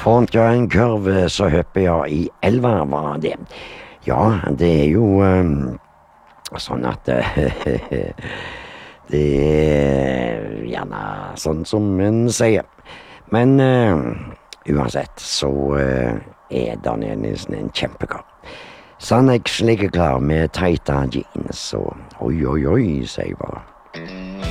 Fant jeg en kurv, så hopper jeg i elva, var det. Ja, det er jo sånn at det er gjerne sånn som en sier. Men uansett så er Daniel Nilsen en kjempekar. Så han er slik klar med teita jeans, og oi, sier jeg bare.